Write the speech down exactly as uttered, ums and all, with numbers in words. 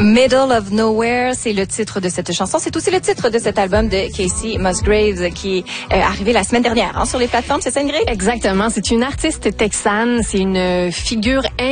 Middle of Nowhere, c'est le titre de cette chanson. C'est aussi le titre de cet album de Kacey Musgraves qui est euh, arrivé la semaine dernière hein, sur les plateformes. C'est ça, Ingrid? Exactement. C'est une artiste texane. C'est une figure